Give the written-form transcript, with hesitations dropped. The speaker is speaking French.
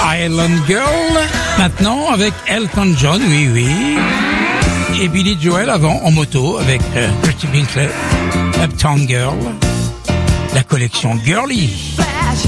Island Girl, maintenant avec Elton John, oui. Et Billy Joel avant en moto avec Christy Brinkley, Uptown Girl, la collection Girly.